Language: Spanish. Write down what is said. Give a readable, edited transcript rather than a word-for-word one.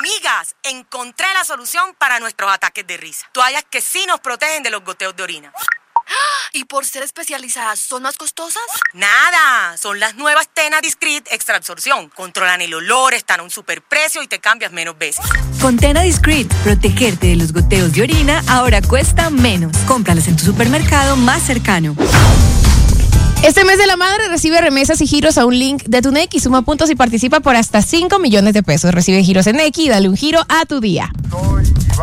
Amigas, encontré la solución para nuestros ataques de risa. Toallas que sí nos protegen de los goteos de orina. ¿Y por ser especializadas, son más costosas? Nada, son las nuevas Tena Discreet Extra Absorción. Controlan el olor, están a un superprecio y te cambias menos veces. Con Tena Discreet, protegerte de los goteos de orina ahora cuesta menos. Cómpralas en tu supermercado más cercano. Este mes de la madre recibe remesas y giros a un link de tu Nequi. Suma puntos y participa por hasta 5 millones de pesos. Recibe giros en Nequi y dale un giro a tu día.